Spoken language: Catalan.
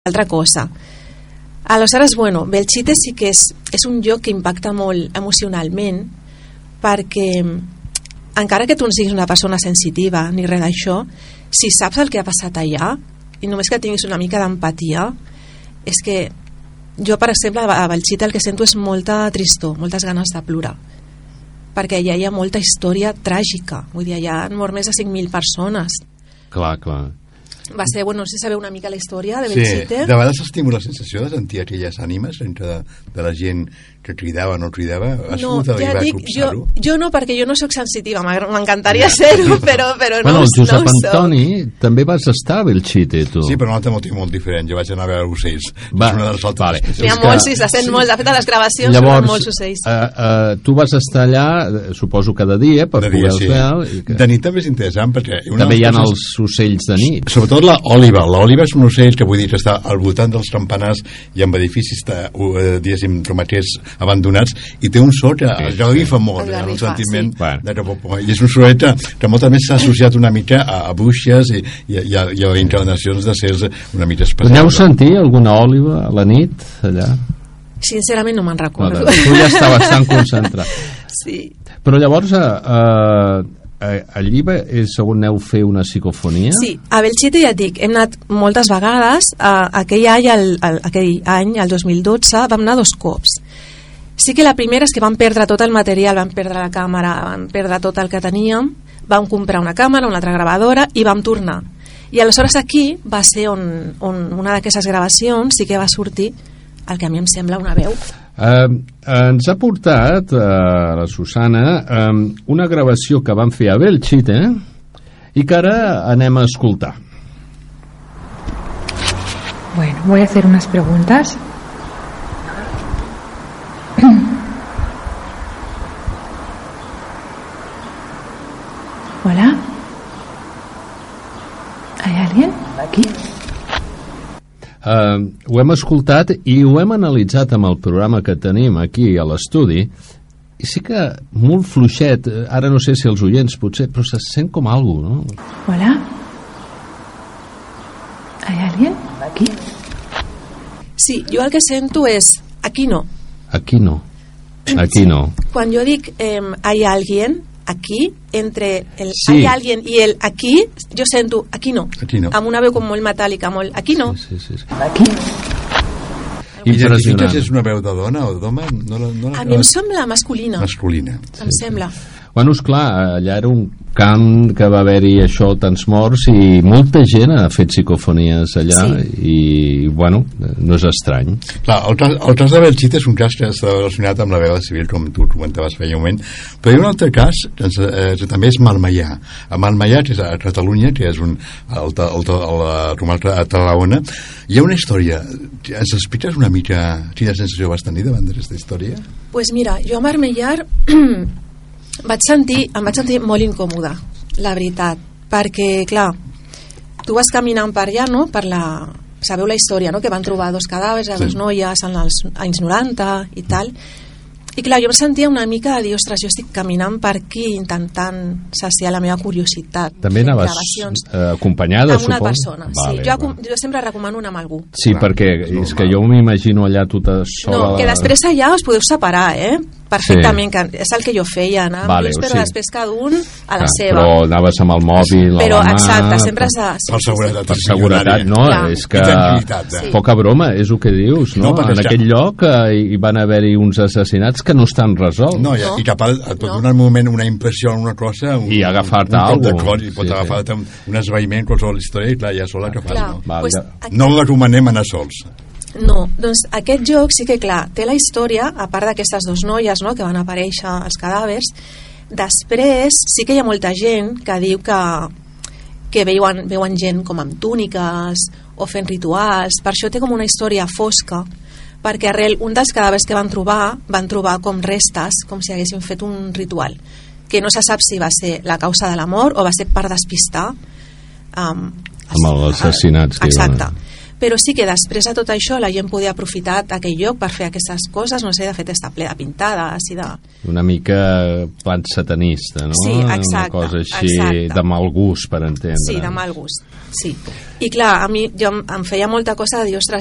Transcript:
altra cosa. Aleshores, bueno, Belchite sí que és un lloc que impacta molt emocionalment, perquè encara que tu no siguis una persona sensitiva ni res d'això, si saps el que ha passat allà i només que tinguis una mica d'empatia, és que jo, per exemple, a Belchite el que sento és molta tristor, moltes ganes de plorar, perquè allà hi ha molta història tràgica, vull dir, allà han mort més de 5.000 persones. Clar. Va ser, bueno, no sé si sabeu una mica la història de Belchite. Sí, de vegades has tingut la sensació de sentir aquelles ànimes entre de la gent que cridava o no cridava? No, ja dic, jo no, perquè jo no sóc sensitiva, m'encantaria ser-ho, però bueno, no el Josep no Antoni també vas estar a Belchite, tu. Sí, però un altre motiu molt diferent, jo vaig anar a veure ocells. Vale. N'hi ha molts, sí, se sent molt, de fet a les gravacions llavors, molts ocells. Tu vas estar allà, suposo cada dia, per poder veure. De nit també és interessant, perquè també hi ha els ocells de nit. Sobretot l'òliba. L'òliba és un ocell que vull dir que està al voltant dels campanars i amb edificis, diguéssim, tromaquers abandonats, i té un so que ja fa molt, el sentiment de que, i és un so que moltes més s'ha associat una mica a bruixes i a encarnacions de sers una mica especials. Aneu sentir alguna òliba a la nit allà? Sincerament no me'n recordo. Tu ja estaves tan concentrat. Sí. Però llavors allí és on aneu fer una psicofonia? Sí, a Belchite ja et dic, hem anat moltes vegades. Aquell any, el 2012, vam anar 2 cops. Sí que la primera és que vam perdre tot el material, vam perdre la càmera, vam perdre tot el que teníem, vam comprar una càmera, una altra gravadora i vam tornar. I aleshores aquí va ser on una d'aquestes gravacions sí que va sortir el que a mi em sembla una veu. Ens ha portat la Susana una gravació que van fer a Belchite i que ara anem a escoltar. Bueno, voy a hacer unas preguntas. Hola. ¿Hay alguien aquí? Ho hem escoltat i ho hem analitzat amb el programa que tenim aquí a l'estudi, i sí que molt fluixet, ara no sé si els oients potser, però se sent com algo, no? Hola. ¿Hay alguien aquí? Sí, jo el que sento és aquí no. Aquí no. Aquí no. Quan jo dic hay alguien aquí, entre el sí. hay alguien i el aquí, jo sento aquí no. Amb una veu com molt metàl·lica, molt aquí no. Sí. Aquí. Impressionant. És una veu de dona o d'home? A mi em sembla masculina. Em sembla. Bueno, esclar, allà era un camp que va haver-hi això, tants morts, i molta gent ha fet psicofonies allà, i bueno, no és estrany. Clar, el cas de Belchite és un cas que està relacionat amb la guerra civil, com tu comentaves fa un moment, però hi ha un altre cas que també és Malmaià. A Malmaià, que és a Catalunya, que és la comarca a Tarragona, hi ha una història. Ens expliques una mica quina sensació vas tenir davant d'aquesta història? Pues mira, jo a Malmaià em vaig sentir molt incòmoda, la veritat, perquè, clar, tu vas caminant per allà, no?, sabeu la història, no?, que van trobar 2 cadàvers, 2 noies en els anys 90 i tal, i clar, jo em sentia una mica de dir, ostres, jo estic caminant per aquí intentant saciar la meva curiositat. També anaves acompanyada, amb una suposo? Persona, sí. Jo sempre recomano anar amb algú. Sí, perquè és que jo m'imagino allà tota sola... No, que després allà us podeu separar, perfectament, que és el que jo feia, anar amb ells, però després cada un a la seva. Però anaves amb el mòbil a la mà... Exacte, sempre per seguretat, no? És que poca broma, és el que dius, no? En aquell lloc hi van haver-hi uns assassinats que no estan resolts. No, i capaz et pot donar un moment una impressió en una cosa... I agafar-te alguna cosa. I pot agafar-te un esvaïment, qualsevol història, i clar, ja sola que fas, no? No el recomanem anar sols. No, doncs aquest joc sí que, clar, té la història, a part d'aquestes 2 noies, no?, que van aparèixer als cadàvers. Després sí que hi ha molta gent que diu que veuen gent com amb túniques o fent rituals. Per això té com una història fosca, perquè arrel un dels cadàvers que van trobar com restes, com si haguessin fet un ritual, que no se sap si va ser la causa de la mort o va ser per despistar amb els assassinats que exacte. però sí que després de tot això la gent podia aprofitar aquell lloc per fer aquestes coses, no sé, de fet està ple de pintades i de... Una mica plan satanista, no? Sí, exacte. Una cosa així de mal gust, per entendre. Sí, de mal gust, sí. I clar, a mi em feia molta cosa de dir, ostres,